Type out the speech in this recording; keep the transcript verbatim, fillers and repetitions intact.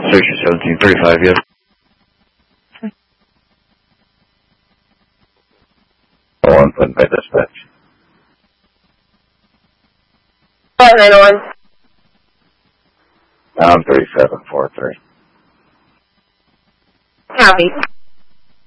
Station seventeen thirty-five, yes. Oh, I'm putting by dispatch. five nine one. I'm thirty-seven four three. Copy.